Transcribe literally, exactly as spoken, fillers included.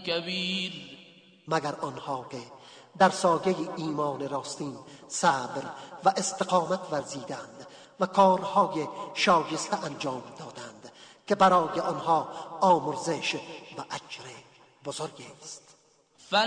کبیر. مگر آنها که در سایه ایمان راستین صبر و استقامت ورزیدند و کارهای شایسته انجام دادند که برای آنها آمرزش و اجر بزرگی است.